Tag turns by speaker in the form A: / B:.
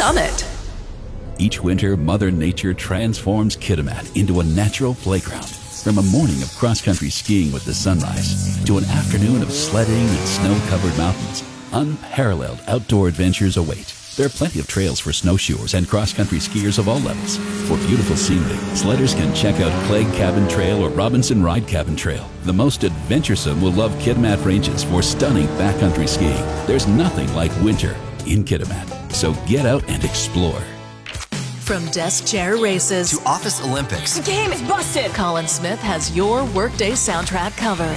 A: Summit.
B: Each winter, Mother Nature transforms Kitimat into a natural playground. From a morning of cross-country skiing with the sunrise to an afternoon of sledding in snow-covered mountains, unparalleled outdoor adventures await. There are plenty of trails for snowshoers and cross-country skiers of all levels. For beautiful scenery, sledders can check out Clegg Cabin Trail or Robinson Ride Cabin Trail. The most adventuresome will love Kitimat Ranges for stunning backcountry skiing. There's nothing like winter in Kitimat, so get out and explore.
A: From desk chair races
C: to Office Olympics,
A: the game is busted. Colin Smith has your workday soundtrack covered.